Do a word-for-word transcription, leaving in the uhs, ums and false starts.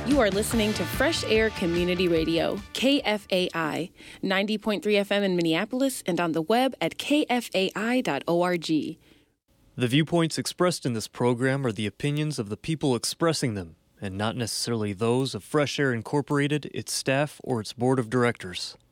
You are listening to Fresh Air Community Radio, K F A I, ninety point three F M in Minneapolis and on the web at k f a i dot org. The viewpoints expressed in this program are the opinions of the people expressing them, and not necessarily those of Fresh Air Incorporated, its staff, or its board of directors.